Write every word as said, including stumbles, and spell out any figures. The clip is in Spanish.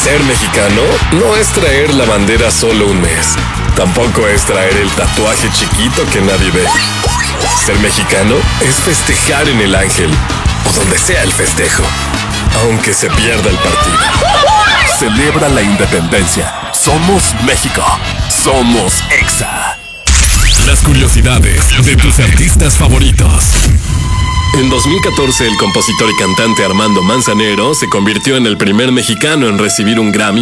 Ser mexicano no es traer la bandera solo un mes. Tampoco es traer el tatuaje chiquito que nadie ve. Ser mexicano es festejar en el Ángel o donde sea el festejo, aunque se pierda el partido. Celebra la independencia. Somos México. Somos Exa. Las curiosidades de tus artistas favoritos. En dos mil catorce, el compositor y cantante Armando Manzanero se convirtió en el primer mexicano en recibir un Grammy